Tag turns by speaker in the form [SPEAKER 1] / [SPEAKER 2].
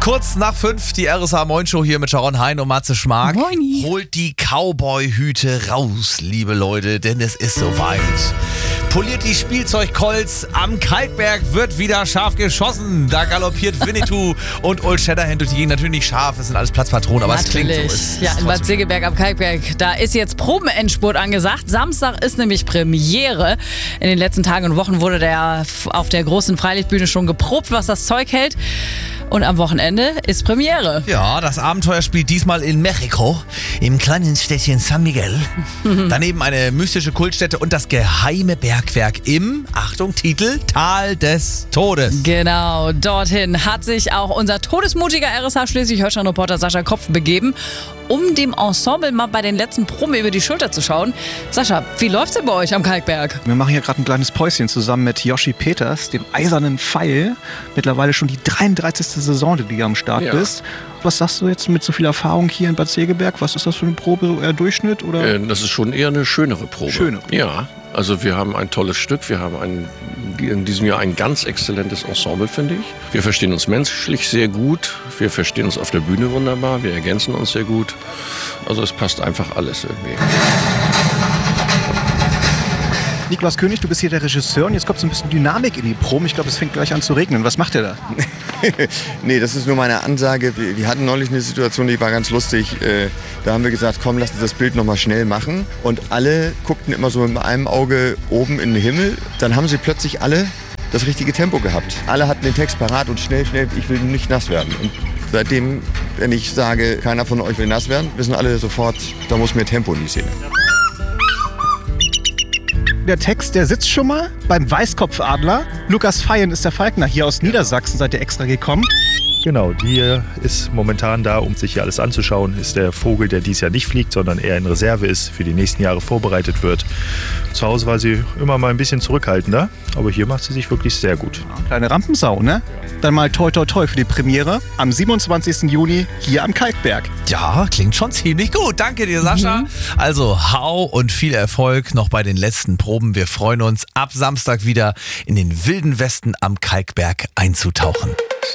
[SPEAKER 1] Kurz nach 5, die RSA Moin Show hier mit Sharon Hein und Matze Schmark.
[SPEAKER 2] Moini.
[SPEAKER 1] Holt die Cowboy-Hüte raus, liebe Leute, denn es ist soweit. Poliert die Spielzeugkolz, am Kalkberg wird wieder scharf geschossen. Da galoppiert Winnetou und Old Shatterhand durch die Gegend. Natürlich nicht scharf, es sind alles Platzpatronen, aber es klingt so. Es
[SPEAKER 2] Ja,
[SPEAKER 1] ist
[SPEAKER 2] in Bad
[SPEAKER 1] trotzdem-
[SPEAKER 2] Segeberg am Kalkberg, da ist jetzt Probenendspurt angesagt. Samstag ist nämlich Premiere. In den letzten Tagen und Wochen wurde der auf der großen Freilichtbühne schon geprobt, was das Zeug hält. Und am Wochenende ist Premiere.
[SPEAKER 1] Ja, das Abenteuer spielt diesmal in Mexiko, im kleinen Städtchen San Miguel. Daneben eine mystische Kultstätte und das geheime Bergwerk im, Achtung, Titel, Tal des Todes.
[SPEAKER 2] Genau, dorthin hat sich auch unser todesmutiger RSH Schleswig-Holstein-Reporter Sascha Kopf begeben, um dem Ensemble mal bei den letzten Proben über die Schulter zu schauen. Sascha, wie läuft's denn bei euch am Kalkberg?
[SPEAKER 3] Wir machen hier gerade ein kleines Päuschen zusammen mit Yoshi Peters, dem eisernen Pfeil. Mittlerweile schon die 33. Saison, die du hier am Start bist. Was sagst du jetzt mit so viel Erfahrung hier in Bad Segeberg? Was ist das für eine Probe, so eher Durchschnitt? Oder?
[SPEAKER 4] Das ist schon eher eine schönere Probe.
[SPEAKER 3] Schöner.
[SPEAKER 4] Ja, also wir haben ein tolles Stück. Wir haben in diesem Jahr ein ganz exzellentes Ensemble, finde ich. Wir verstehen uns menschlich sehr gut. Wir verstehen uns auf der Bühne wunderbar. Wir ergänzen uns sehr gut. Also es passt einfach alles irgendwie.
[SPEAKER 3] Niklas König, du bist hier der Regisseur und jetzt kommt so ein bisschen Dynamik in die Proben. Ich glaube, es fängt gleich an zu regnen. Was macht ihr da?
[SPEAKER 5] Nee, das ist nur meine Ansage. Wir hatten neulich eine Situation, die war ganz lustig. Da haben wir gesagt, komm, lass uns das Bild nochmal schnell machen. Und alle guckten immer so mit einem Auge oben in den Himmel. Dann haben sie plötzlich alle das richtige Tempo gehabt. Alle hatten den Text parat und schnell, ich will nicht nass werden. Und seitdem, wenn ich sage, keiner von euch will nass werden, wissen alle sofort, da muss mehr Tempo in die Szene.
[SPEAKER 3] Der Text, der sitzt schon mal beim Weißkopfadler. Lukas Feyen ist der Falkner hier aus Niedersachsen, seid ihr extra gekommen.
[SPEAKER 6] Genau, die ist momentan da, um sich hier alles anzuschauen. Ist der Vogel, der dieses Jahr nicht fliegt, sondern eher in Reserve ist, für die nächsten Jahre vorbereitet wird. Zu Hause war sie immer mal ein bisschen zurückhaltender, aber hier macht sie sich wirklich sehr gut.
[SPEAKER 3] Kleine Rampensau, ne? Dann mal toi toi toi für die Premiere am 27. Juni hier am Kalkberg.
[SPEAKER 1] Ja, klingt schon ziemlich gut. Danke dir, Sascha. Also hau und viel Erfolg noch bei den letzten Proben. Wir freuen uns, ab Samstag wieder in den wilden Westen am Kalkberg einzutauchen.